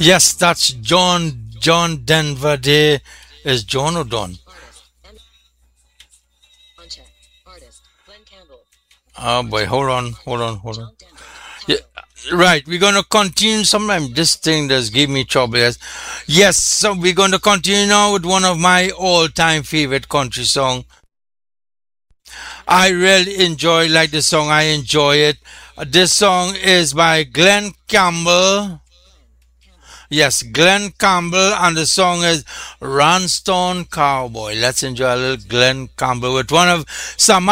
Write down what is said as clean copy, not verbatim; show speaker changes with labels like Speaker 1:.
Speaker 1: Yes, that's John Denver Day. Is John or Don? Oh boy, hold on. Yeah, right, we're gonna continue. Sometimes this thing does give me trouble. Yes, so we're gonna continue now with one of my all-time favorite country song. I really enjoy like the song. I enjoy it. This song is by Glenn Campbell. Yes, Glenn Campbell, and the song is Ranstone Cowboy. Let's enjoy a little Glenn Campbell with one of some